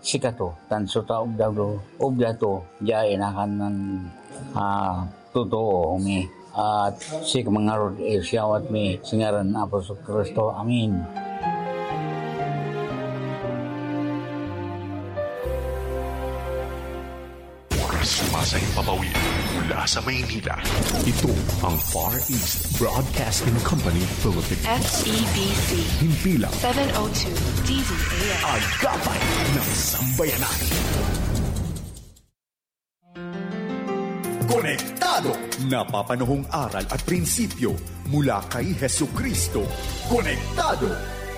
sikato tanso ta obdato jay nakan ng totoo mi at si mangarod siyawat mi singaran Apostol Kristo. Amin. Sumasahing papawid mula sa Maynila. Ito ang Far East Broadcasting Company Philippines. FEBC. Himpilang 702 DZAS. Agapay ng Sambayanan. Konektado! Napapanahong aral at prinsipyo mula kay Hesukristo. Konektado!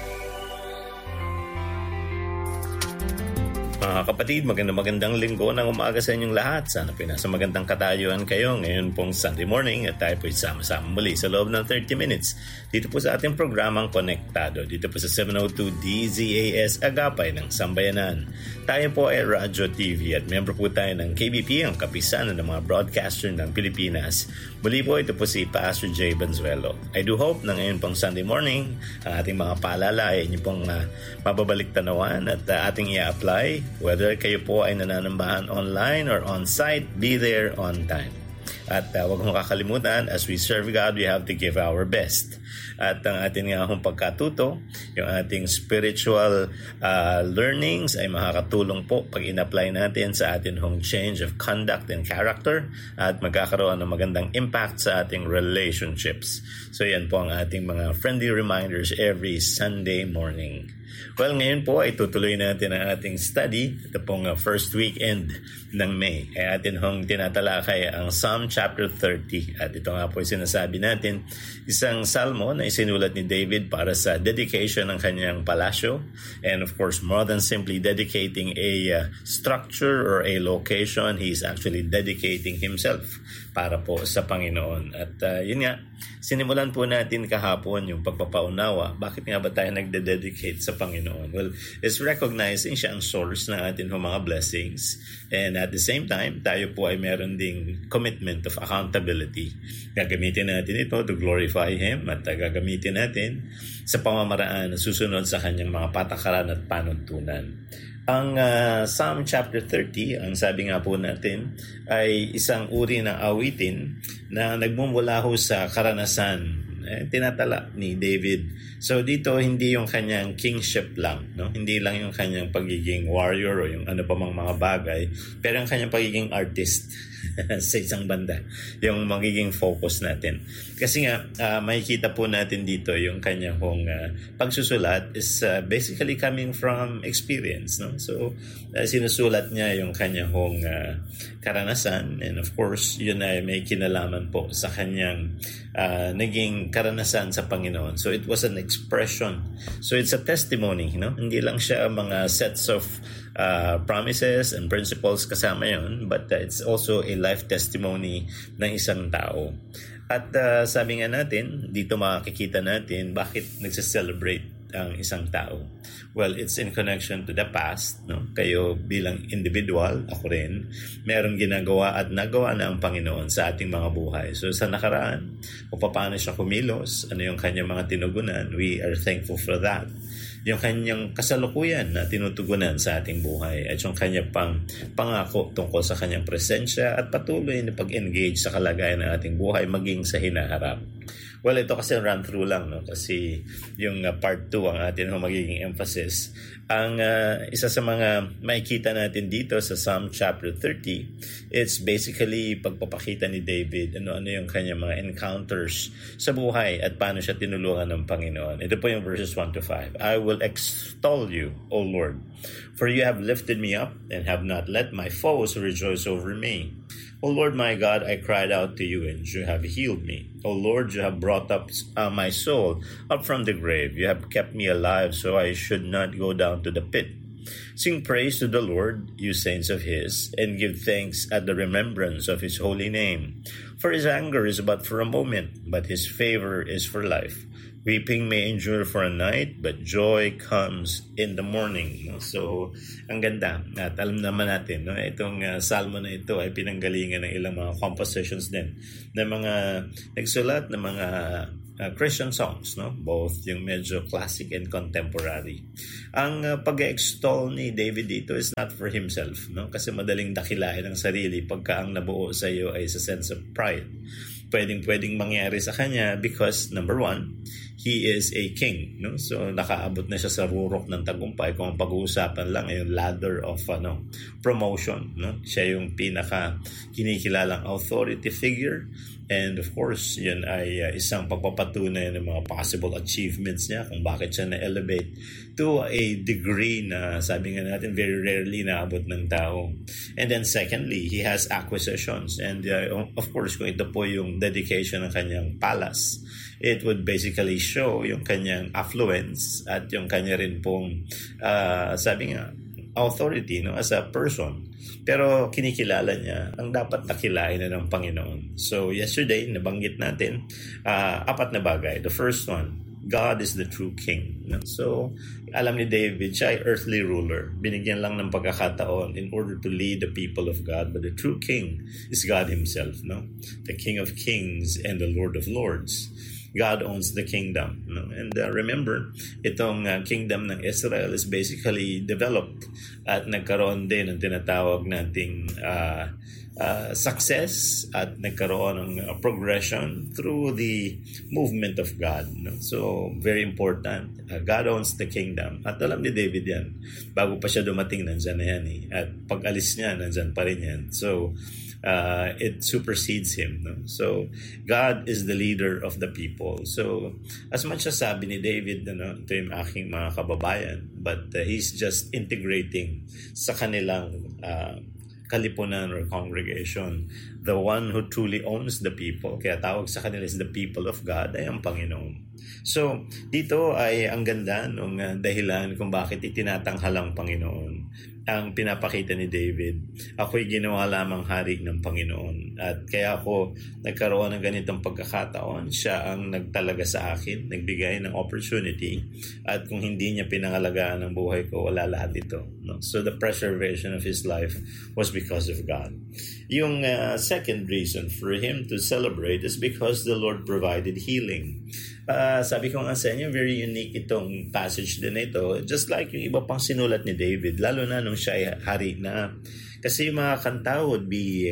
Mga kapatid, magandang linggo ng umaga sa inyong lahat. Sana po nasa magandang katayuan kayo ngayon pong Sunday morning at tayo po sama-sama muli sa loob ng 30 minutes dito po sa ating programang Konektado. Dito po sa 702 DZAS Agapay ng Sambayanan. Tayo po ay Radyo TV at member po tayo ng KBP, ang kapisanan ng mga broadcaster ng Pilipinas. Muli po, ito po si Pastor Jay Banzuelo. I do hope na ngayon pong Sunday morning, ang ating mga paalala ay inyo pong mababalik tanawan at ating i-apply. Whether kayo po ay nananambahan online or on-site, be there on time. At huwag mong kakalimutan, as we serve God, we have to give our best. At ang ating hong pagkatuto, yung ating spiritual learnings ay makakatulong po pag in-apply natin sa ating hong change of conduct and character at magkakaroon ng magandang impact sa ating relationships. So yan po ang ating mga friendly reminders every Sunday morning. Well, ngayon po ay tutuloy natin ang ating study. Ito pong first weekend ng May. Ay atin hong tinatalakay ang Psalm chapter 30. At ito nga po ay sinasabi natin, isang salmo na isinulat ni David para sa dedication ng kanyang palasyo. And of course, more than simply dedicating a structure or a location, he is actually dedicating himself para po sa Panginoon. At yun nga, sinimulan po natin kahapon yung pagpapaunawa. Bakit nga ba tayo nagde-dedicate sa Panginoon? Well, it's recognizing siya ang source ng ating mga blessings. And at the same time, tayo po ay meron ding commitment of accountability. Gagamitin natin ito to glorify Him at gagamitin natin sa pamamaraan na susunod sa kanyang mga patakaran at panuntunan. Ang Psalm chapter 30, ang sabi nga po natin, ay isang uri ng awitin na nagmumula ho sa karanasan, tinatala ni David. So dito, hindi yung kanyang kingship lang, no? Hindi lang yung kanyang pagiging warrior o yung ano pa mang mga bagay, pero yung kanyang pagiging artist sa isang banda, yung magiging focus natin. Kasi nga, makikita po natin dito yung kanyang pagsusulat is basically coming from experience, no? So, sinusulat niya yung kanyang karanasan, and of course, yun ay may kinalaman po sa kanyang naging karanasan sa Panginoon. So, it was an expression. So, it's a testimony, no? Hindi lang siya mga sets of promises and principles kasama yun, but it's also a life testimony ng isang tao. At sabi nga natin, dito makikita natin bakit nagse-celebrate ang isang tao. Well, it's in connection to the past, no? Kayo bilang individual, ako rin, merong ginagawa at nagawa na ang Panginoon sa ating mga buhay. So sa nakaraan, kung paano siya kumilos, ano yung kanyang mga tinugunan, we are thankful for that. Yung kanyang kasalukuyan na tinutugunan sa ating buhay at yung kanyang pangako tungkol sa kanyang presensya at patuloy na pag-engage sa kalagayan ng ating buhay maging sa hinaharap. Well, ito kasi run through lang, no? Kasi yung part 2 ang atin magiging emphasis. Ang isa sa mga makikita natin dito sa Psalm chapter 30, it's basically pagpapakita ni David ano yung kanyang mga encounters sa buhay at paano siya tinulungan ng Panginoon. Ito po yung verses 1 to 5. I will extol you, O Lord, for you have lifted me up and have not let my foes rejoice over me. O Lord my God, I cried out to you and you have healed me. O Lord, you have brought up my soul up from the grave. You have kept me alive so I should not go down to the pit. Sing praise to the Lord, you saints of His, and give thanks at the remembrance of His holy name. For His anger is but for a moment, but His favor is for life. Weeping may endure for a night, but joy comes in the morning. So, ang ganda. At alam naman natin, no, itong salmo na ito ay pinanggalingan ng ilang mga compositions din ng mga nagsulat, ng mga Christian songs, no? Both yung medyo classic and contemporary. Ang pag-extol ni David dito is not for himself, no? Kasi madaling dakilain ang sarili pagka ang nabuo sa iyo ay sa sense of pride. Pwedeng mangyari sa kanya because number one, he is a king, no? So nakaabot na siya sa rurok ng tagumpay. Kung ang pag-uusapan lang ay yung ladder of promotion, no? Siya yung pinaka kinikilalang authority figure, and of course yun ay isang pagpapatunay ng mga possible achievements niya kung bakit siya na-elevate to a degree na sabi nga natin very rarely naabot ng tao. And then secondly, he has acquisitions, and of course kung ito po yung dedication ng kanyang palace, it would basically show yung kanyang affluence at yung kanya rin pong sabi nga authority, no, as a person. Pero kinikilala niya ang dapat nakilain na ng Panginoon. So yesterday nabanggit natin 4 na bagay. The first one, God is the true king, no? So alam ni David, siya ay earthly ruler, binigyan lang ng pagkakataon in order to lead the people of God, but the true king is God himself, no? The King of Kings and the Lord of Lords. God owns the kingdom, no? And remember, itong kingdom ng Israel is basically developed at nagkaroon din ng tinatawag nating success at nagkaroon ng progression through the movement of God, no? So very important, God owns the kingdom, at alam ni David yan bago pa siya dumating, nandyan na yan at pag alis niya nandyan pa rin yan. So it supersedes him, no? So God is the leader of the people. So as much as sabi ni David, ito yung aking mga kababayan, but he's just integrating sa kanilang kalipunan or congregation, the one who truly owns the people, kaya tawag sa kanila is the people of God, ay ang Panginoon. So dito ay ang ganda ng dahilan kung bakit itinatanghal ang Panginoon. Ang pinapakita ni David, ako'y ginawa lamang hari ng Panginoon, at kaya ako nagkaroon ng ganitong pagkakataon. Siya ang nagtalaga sa akin, nagbigay ng opportunity, at kung hindi niya pinangalagaan ang buhay ko, wala lahat ito, no? So the preservation of his life was because of God. Yung second reason for him to celebrate is because the Lord provided healing. Sabi ko nga sa inyo, very unique itong passage din ito. Just like yung iba pang sinulat ni David, lalo na nung siya ay hari na. Kasi yung mga kanta would be,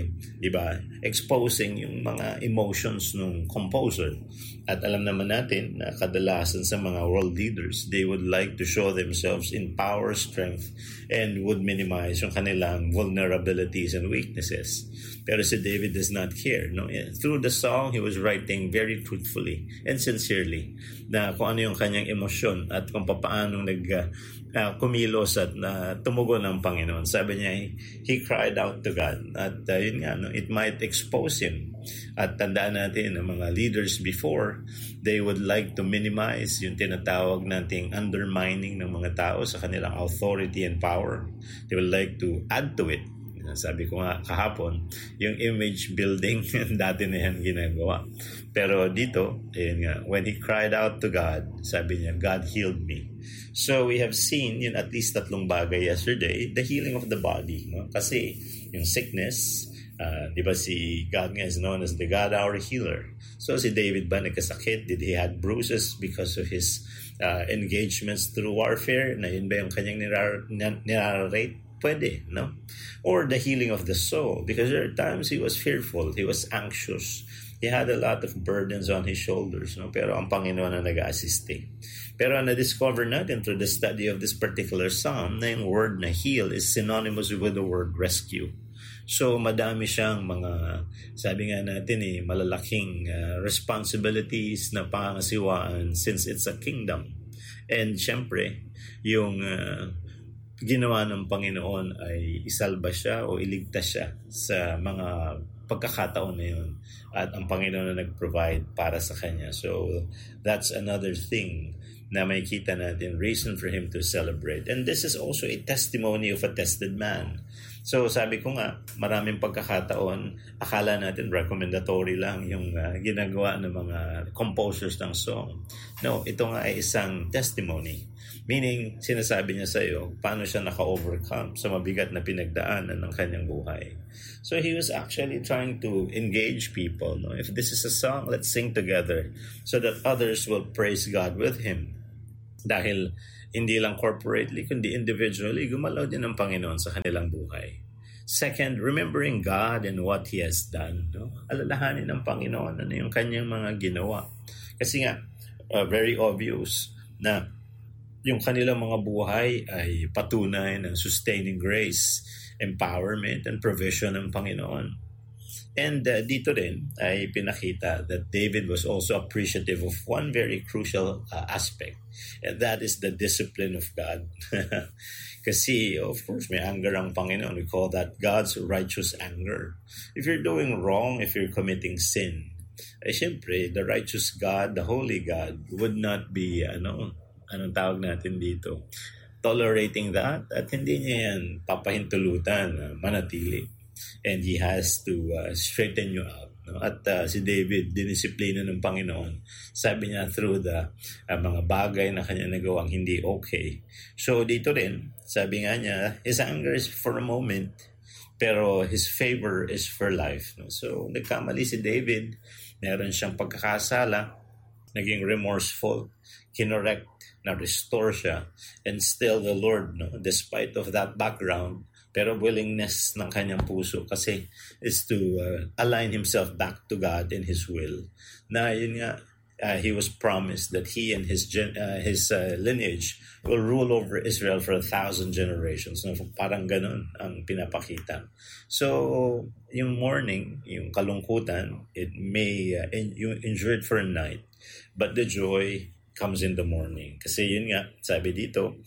exposing yung mga emotions ng composer. At alam naman natin na kadalasan sa mga world leaders, they would like to show themselves in power, strength, and would minimize yung kanilang vulnerabilities and weaknesses. Pero si David does not care, no? Through the song, he was writing very truthfully and sincerely na kung ano yung kanyang emosyon at kung paano kumilos at tumugon ng Panginoon. Sabi niya, he cried out to God. At yun nga, no, it might expose him. At tandaan natin, ang mga leaders before, they would like to minimize yung tinatawag nating undermining ng mga tao sa kanilang authority and power. They would like to add to it. Sabi ko nga kahapon, yung image building, dati na yan ginagawa. Pero dito, ayun nga, when he cried out to God, sabi niya, God healed me. So we have seen, yun at least 3 bagay yesterday, the healing of the body. No? Kasi yung sickness, di ba si God nga is known as the God our healer. So si David ba nagkasakit? Did he had bruises because of his engagements through warfare? Na yun ba yung kanyang nirarate? Pwede, no? Or the healing of the soul, because there are times he was fearful, he was anxious, he had a lot of burdens on his shoulders, no? Pero ang Panginoon na nag-assiste. Pero na-discover natin through the study of this particular psalm na yung word na heal is synonymous with the word rescue. So madami siyang mga, sabi nga natin malalaking responsibilities na pangasiwaan since it's a kingdom. And syempre, yung ginawa ng Panginoon ay isalba siya o iligtas siya sa mga pagkakataon na yun. At ang Panginoon na nag-provide para sa kanya. So that's another thing na makikita natin, reason for him to celebrate. And this is also a testimony of a tested man. So sabi ko nga, maraming pagkakataon, akala natin recommendatory lang yung ginagawa ng mga composers ng song. No, ito nga ay isang testimony Meaning, sinasabi niya sa iyo, paano siya naka-overcome sa mabigat na pinagdaanan ng kanyang buhay. So he was actually trying to engage people. No? If this is a song, let's sing together so that others will praise God with him. Dahil hindi lang corporately, kundi individually, gumalaw din ang Panginoon sa kanilang buhay. Second, remembering God and what He has done. No? Alalahanin ng Panginoon ano yung kanyang mga ginawa. Kasi nga, very obvious na yung kanilang mga buhay ay patunay ng sustaining grace, empowerment, and provision ng Panginoon. And dito rin ay pinakita that David was also appreciative of one very crucial aspect, and that is the discipline of God. Kasi, of course, may anger ang Panginoon. We call that God's righteous anger. If you're doing wrong, if you're committing sin, ay syempre, the righteous God, the holy God, would not be, anong tawag natin dito, tolerating that, at hindi niya yan papahintulutan manatili. And He has to straighten you out. No? At si David, dinisiplina ng Panginoon. Sabi niya through the mga bagay na kanya nagawang hindi okay. So dito rin, sabi nga niya, His anger is for a moment, pero His favor is for life. No? So nagkamali si David, meron siyang pagkakasala, naging remorseful, kinorect, na-restore siya, and still the Lord, no, despite of that background, pero willingness ng kanyang puso kasi is to align himself back to God and His will. Na yun nga, he was promised that he and his lineage will rule over Israel for 1,000 generations. No? Parang ganun ang pinapakita. So, yung mourning, yung kalungkutan, it may you endure it for a night, but the joy comes in the morning. Kasi yun nga, sabi dito,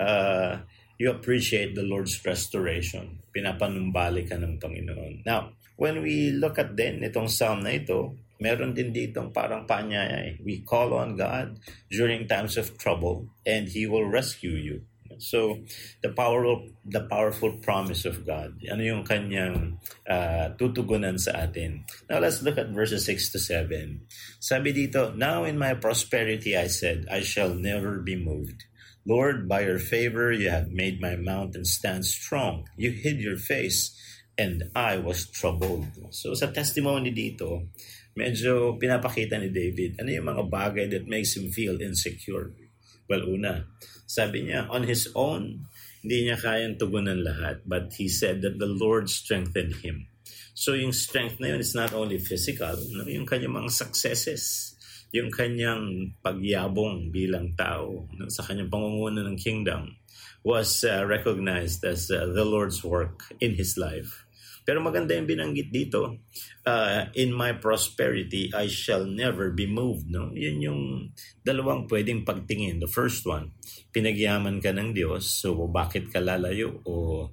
you appreciate the Lord's restoration. Pinapanumbalik ka ng Panginoon. Now, when we look at din itong psalm na ito, meron din ditong parang paanyaya. We call on God during times of trouble and He will rescue you. So, the powerful promise of God. Ano yung kanyang tutugunan sa atin? Now, let's look at verses 6 to 7. Sabi dito, Now in my prosperity I said, I shall never be moved. Lord, by your favor, you have made my mountain stand strong. You hid your face, and I was troubled. So sa testimony dito, medyo pinapakita ni David, ano yung mga bagay that makes him feel insecure? Well, una, sabi niya, on his own, hindi niya kayang tugunan lahat, but he said that the Lord strengthened him. So yung strength na yun is not only physical, yung kanyang mga successes, yung kanyang pagyabong bilang tao sa kanyang pangunguna ng kingdom was recognized as the Lord's work in his life. Pero maganda yung binanggit dito, in my prosperity, I shall never be moved. No? Yun yung dalawang pwedeng pagtingin. The first one, pinagyaman ka ng Diyos, so bakit ka lalayo o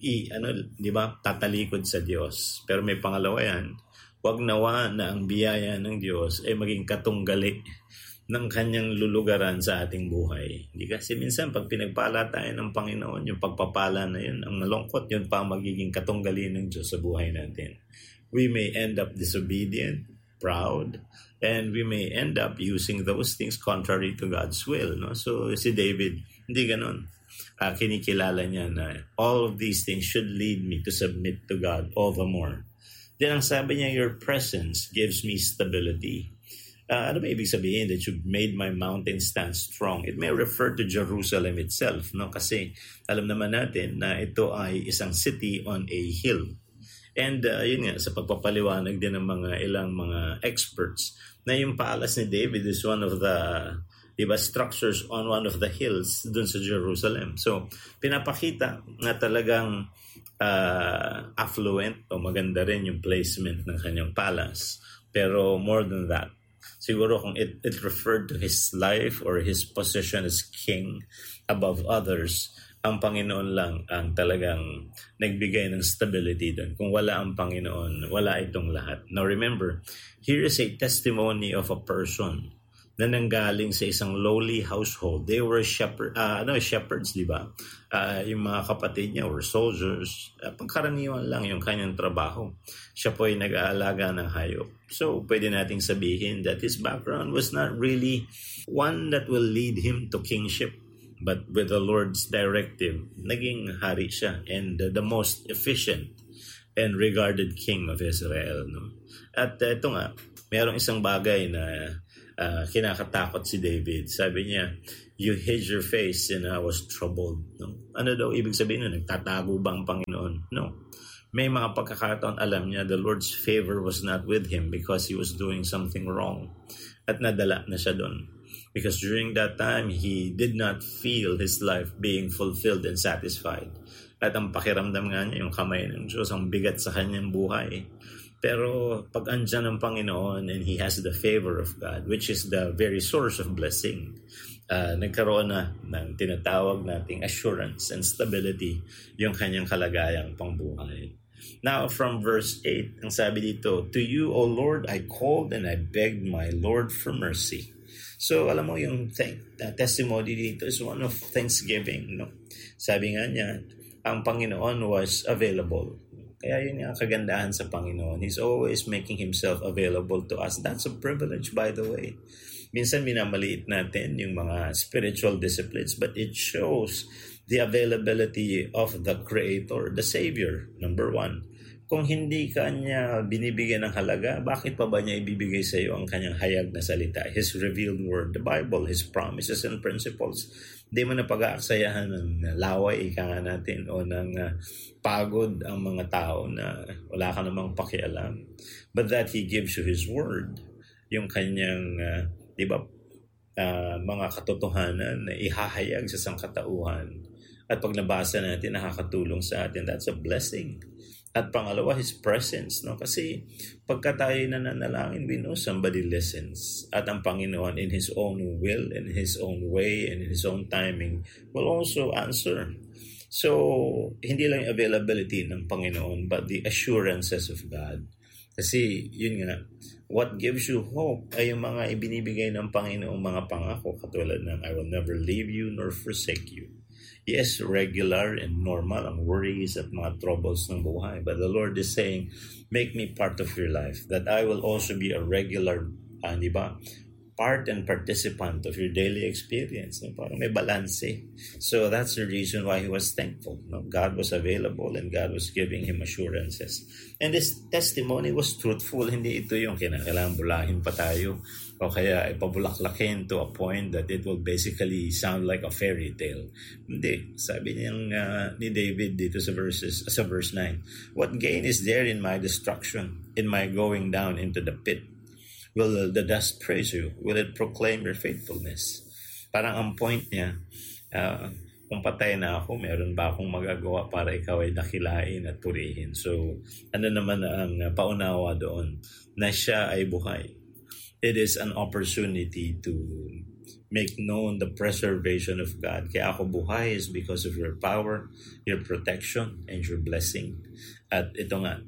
di ba, tatalikod sa Diyos. Pero may pangalawa yan, wag nawa na ang biyaya ng Diyos ay maging katunggali ng kanyang lulugaran sa ating buhay. Hindi kasi minsan pag pinagpala tayo ng Panginoon, yung pagpapala na yun, ang malungkot, yun pa magiging katunggali ng Diyos sa buhay natin. We may end up disobedient, proud, and we may end up using those things contrary to God's will. No? So si David, hindi ganon. Kinikilala niya na all of these things should lead me to submit to God all the more. Then ang sabi niya, your presence gives me stability. Ano ba ibig sabihin that you've made my mountain stand strong? It may refer to Jerusalem itself, no? Kasi alam naman natin na ito ay isang city on a hill. And yun nga, sa pagpapaliwanag din ng ilang mga experts, na yung palace ni David is one of the structures on one of the hills dun sa Jerusalem. So, pinapakita na talagang affluent o maganda rin yung placement ng kanyang palace. Pero more than that, siguro kung it referred to his life or his position as king above others, ang Panginoon lang ang talagang nagbigay ng stability doon. Kung wala ang Panginoon, wala itong lahat. Now remember, here is a testimony of a person na nanggaling sa isang lowly household. They were shepherds, di ba? Yung mga kapatid niya were soldiers. Pangkaraniwan lang yung kanyang trabaho. Siya po ay nag-aalaga ng hayop. So, pwede nating sabihin that his background was not really one that will lead him to kingship. But with the Lord's directive, naging hari siya and the most efficient and regarded king of Israel. No? At ito nga, mayroong isang bagay na kinakatakot si David. Sabi niya, you hid your face and I was troubled. No? Ano daw ibig sabihin nun? Nagtatago ba ang Panginoon? No. May mga pagkakataon alam niya the Lord's favor was not with him because he was doing something wrong. At nadala na siya doon. Because during that time, he did not feel his life being fulfilled and satisfied. At ang pakiramdam nga niya, yung kamay ng Diyos, ang bigat sa kanyang buhay. Pero pag andyan ang Panginoon and he has the favor of God, which is the very source of blessing, nagkaroon na ng tinatawag nating assurance and stability yung kanyang kalagayang pangbuhay. Now from verse 8, ang sabi dito, to you, O Lord, I called and I begged my Lord for mercy. So alam mo yung testimony dito is one of thanksgiving. No? Sabi nga niya, ang Panginoon was available. Kaya yun yung kagandahan sa Panginoon. He's always making Himself available to us. That's a privilege, by the way. Minsan minamaliit natin yung mga spiritual disciplines, but it shows the availability of the Creator, the Savior, number one. Kung hindi ka niya binibigyan ng halaga, bakit pa ba niya ibibigay sa iyo ang kanyang hayag na salita? His revealed word, the Bible, His promises and principles. Hindi mo na pag-aaksayahan ng laway, ika nga natin, o ng pagod ang mga tao na wala ka namang pakialam. But that He gives you His word, yung kanyang, mga katotohanan na ihahayag sa sangkatauhan. At pag nabasa natin, nakakatulong sa atin. That's a blessing. At pangalawa, His presence. No? Kasi pagka tayo nananalangin, we know somebody listens. At ang Panginoon in His own will, in His own way, and in His own timing will also answer. So, hindi lang yung availability ng Panginoon, but the assurances of God. Kasi, yun nga, what gives you hope ay yung mga ibinibigay ng Panginoong mga pangako, katulad ng, I will never leave you nor forsake you. Yes, regular and normal ang worries at mga troubles ng buhay. But the Lord is saying, make me part of your life. That I will also be a regular, part and participant of your daily experience. Parang may balance. So that's the reason why he was thankful. God was available and God was giving him assurances. And this testimony was truthful. Hindi ito yung kinakailangan bulahin pa tayo o kaya ipabulaklakin to a point that it will basically sound like a fairy tale. Hindi. Sabi niyang ni David dito sa verse 9, what gain is there in my destruction, in my going down into the pit? Will the dust praise you? Will it proclaim your faithfulness? Parang ang point niya, kung patay na ako, meron ba akong magagawa para ikaw ay dakilain at purihin? So, ano naman ang paunawa doon? Na siya ay buhay. It is an opportunity to make known the preservation of God. Kaya ako buhay is because of your power, your protection, and your blessing. At ito nga,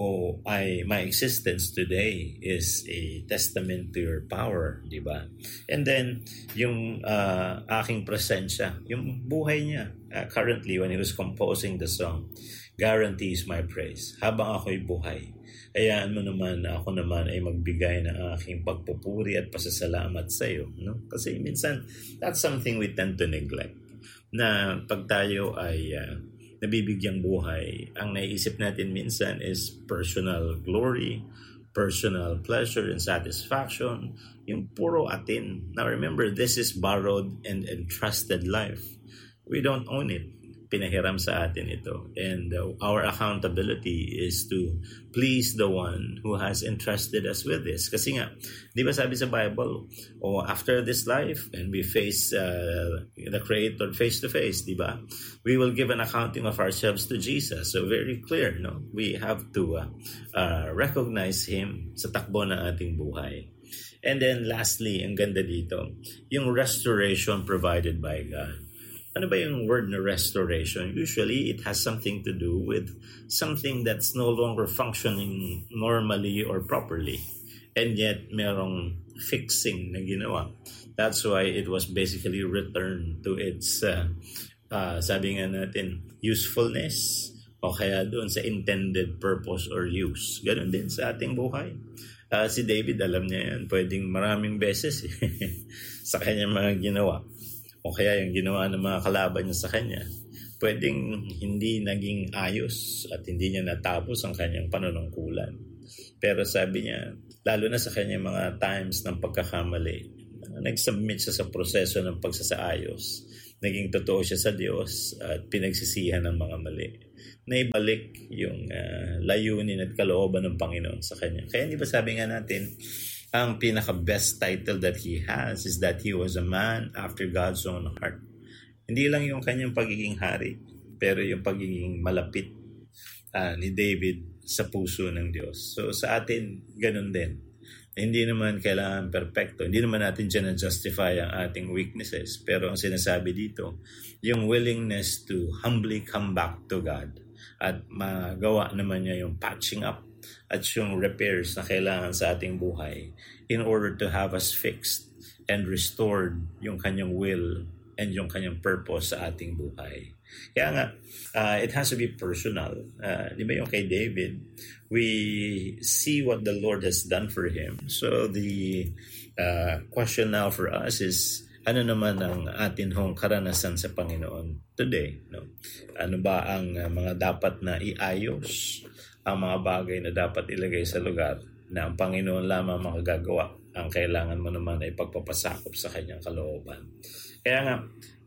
my existence today is a testament to your power, di ba? And then, yung aking presensya, yung buhay niya, currently when he was composing the song, guarantees my praise. Habang ako'y buhay, hayaan mo naman na ako naman ay magbigay ng aking pagpupuri at pasasalamat sa iyo. No? Kasi minsan, that's something we tend to neglect. Na pag tayo ay nabibigyang buhay, ang naiisip natin minsan is personal glory, personal pleasure and satisfaction, yung puro atin. Now remember, this is borrowed and entrusted life. We don't own it. Pinahiram sa atin ito. And our accountability is to please the one who has entrusted us with this. Kasi nga, di ba sabi sa Bible, after this life, and we face the Creator face to face, di ba? We will give an accounting of ourselves to Jesus. So very clear, no? We have to recognize Him sa takbo ng ating buhay. And then lastly, ang ganda dito, yung restoration provided by God. Ano ba yung word na restoration? Usually, it has something to do with something that's no longer functioning normally or properly. And yet, merong fixing na ginawa. That's why it was basically returned to its, sabi nga natin, usefulness o kaya doon sa intended purpose or use. Ganon din sa ating buhay. Si David, alam niya yan, pwedeng maraming beses sa kanyang mga ginawa. o kaya yung ginawa ng mga kalaban niya sa kanya, pwedeng hindi naging ayos at hindi niya natapos ang kanyang panunungkulan. Pero sabi niya, lalo na sa kanyang mga times ng pagkakamali, nag-submit siya sa proseso ng pagsasaayos. Naging totoo siya sa Diyos at pinagsisihan ng mga mali. Naibalik yung layunin at kalooban ng Panginoon sa kanya. Kaya di ba sabi nga natin, ang pinaka-best title that he has is that he was a man after God's own heart. Hindi lang yung kanyang pagiging hari, pero yung pagiging malapit ni David sa puso ng Diyos. So sa atin, ganun din. Hindi naman kailangan perfecto. Hindi naman natin dyan na-justify ang ating weaknesses. Pero ang sinasabi dito, yung willingness to humbly come back to God at magawa naman niya yung patching up at yung repairs na kailangan sa ating buhay in order to have us fixed and restored yung kanyang will and yung kanyang purpose sa ating buhay. Kaya nga, it has to be personal. Di ba yung kay David, we see what the Lord has done for him. So the question now for us is, ano naman ang atin hong karanasan sa Panginoon today? No? Ano ba ang mga dapat na iayos? Ang mga bagay na dapat ilagay sa lugar na ang Panginoon lamang makagagawa. Ang kailangan mo naman ay pagpapasakop sa kanyang kalooban. Kaya nga,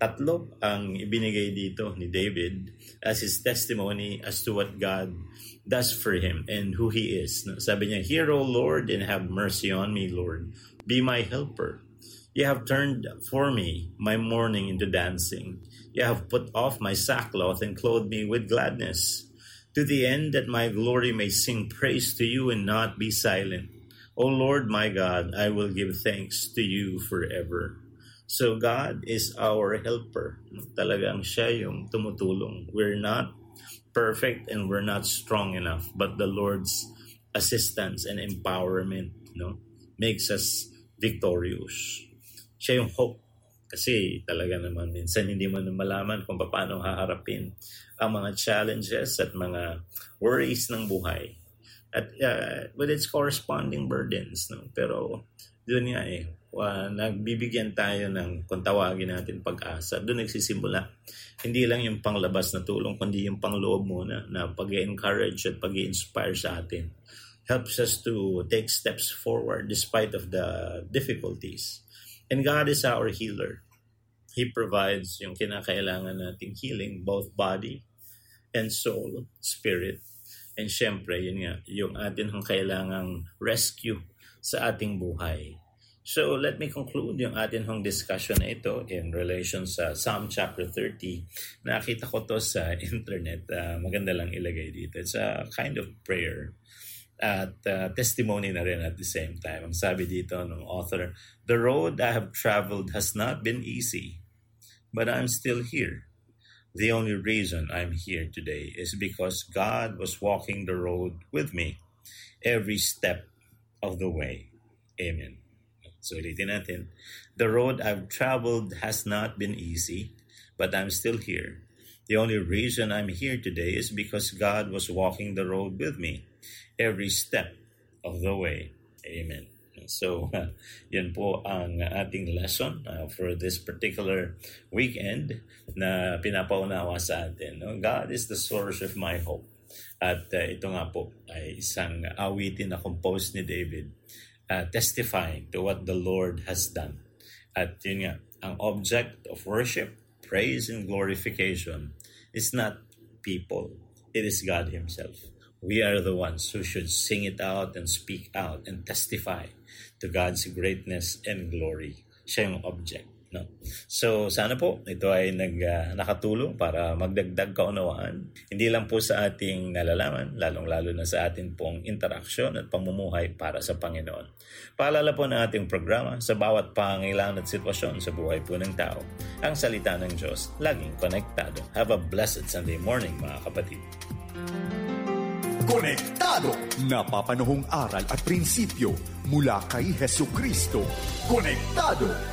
3 ang ibinigay dito ni David as his testimony as to what God does for him and who he is. Sabi niya, "Hear, O Lord, and have mercy on me, Lord. Be my helper. You have turned for me my mourning into dancing. You have put off my sackcloth and clothed me with gladness, to the end that my glory may sing praise to you and not be silent. O Lord my God, I will give thanks to you forever." So God is our helper. Talagang siya yung tumutulong. We're not perfect and we're not strong enough, but the Lord's assistance and empowerment makes us victorious. Siya yung hope. Kasi talaga naman minsan hindi mo na malaman kung paano haharapin ang mga challenges at mga worries ng buhay. At with its corresponding burdens. Pero doon nga nagbibigyan tayo ng, kung tawagin natin, pag-asa. Doon nagsisimula. Hindi lang yung panglabas na tulong, kundi yung pangloob muna na pag-encourage at pag-inspire sa atin. Helps us to take steps forward despite of the difficulties. And God is our healer. He provides yung kinakailangan nating healing, both body and soul, spirit. And syempre, yun nga, yung atin hong kailangang rescue sa ating buhay. So let me conclude yung atin hong discussion na ito in relation sa Psalm chapter 30. Nakita ko to sa internet. Maganda lang ilagay dito. It's a kind of prayer at testimony na rin at the same time. Ang sabi dito ng author, "The road I have traveled has not been easy, but I'm still here. The only reason I'm here today is because God was walking the road with me every step of the way." Amen. So ulitin natin. "The road I've traveled has not been easy, but I'm still here. The only reason I'm here today is because God was walking the road with me every step of the way." Amen. So, yun po ang ating lesson for this particular weekend na pinapaunawa sa atin. God is the source of my hope. At ito nga po ay isang awitin na composed ni David, testifying to what the Lord has done. At yun nga, ang object of worship, praise, and glorification is not people. It is God Himself. We are the ones who should sing it out and speak out and testify to God's greatness and glory. Siya yung object. No? So sana po ito ay nakatulong para magdagdag kaunawaan. Hindi lang po sa ating nalalaman, lalong-lalo na sa ating pong interaksyon at pamumuhay para sa Panginoon. Paalala po ng ating programa, sa bawat pangangailangan at sitwasyon sa buhay po ng tao, ang salita ng Diyos laging konektado. Have a blessed Sunday morning, mga kapatid. Konektado! Napapanahong aral at prinsipyo mula kay Hesukristo. Konektado!